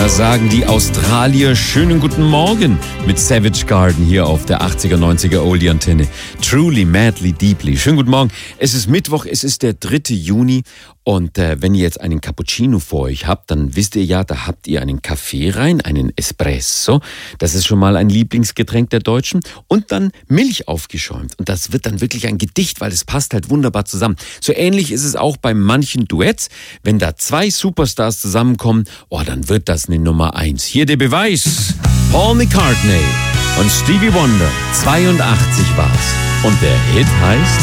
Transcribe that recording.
Was sagen die Australier? Schönen guten Morgen mit Savage Garden hier auf der 80er, 90er Oldie-Antenne. Truly, madly, deeply. Schönen guten Morgen. Es ist Mittwoch, es ist der 3. Juni und wenn ihr jetzt einen Cappuccino vor euch habt, dann wisst ihr ja, da habt ihr einen Kaffee rein, einen Espresso. Das ist schon mal ein Lieblingsgetränk der Deutschen. Und dann Milch aufgeschäumt. Und das wird dann wirklich ein Gedicht, weil es passt halt wunderbar zusammen. So ähnlich ist es auch bei manchen Duetts. Wenn da zwei Superstars zusammenkommen, dann wird das eine Nummer 1. Hier der Beweis. Paul McCartney und Stevie Wonder. 82 war's. Und der Hit heißt